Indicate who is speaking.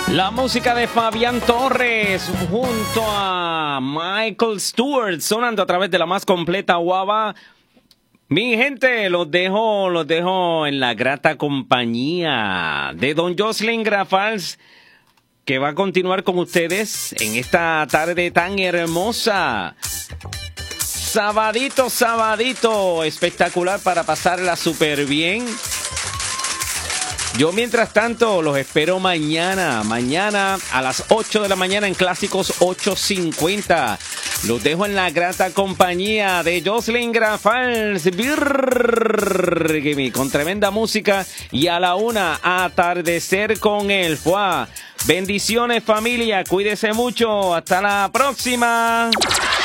Speaker 1: La música de Fabián Torres junto a Michael Stewart sonando a través de la más completa guava. Mi gente, los dejo en la grata compañía de don Jocelyn Grafals, que va a continuar con ustedes en esta tarde tan hermosa. Sabadito espectacular para pasarla súper bien. Yo, mientras tanto, los espero mañana a las 8 de la mañana en Clásicos 850. Los dejo en la grata compañía de Jocelyn Grafals, con tremenda música, y a la 1, atardecer con el FUA. Bendiciones, familia, cuídese mucho, hasta la próxima.